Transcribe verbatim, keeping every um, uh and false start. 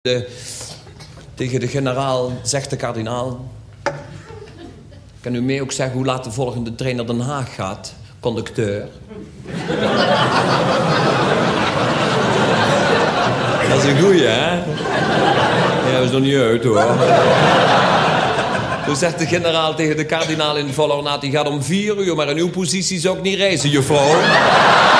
De, tegen de generaal zegt de kardinaal... Kan u mij ook zeggen hoe laat de volgende trein naar Den Haag gaat, conducteur? Dat is een goeie, hè? Ja, dat is nog niet uit, hoor. Toen zegt de generaal tegen de kardinaal in de volle ornaat... Die gaat om vier uur, maar in uw positie zou ik niet reizen, juffrouw.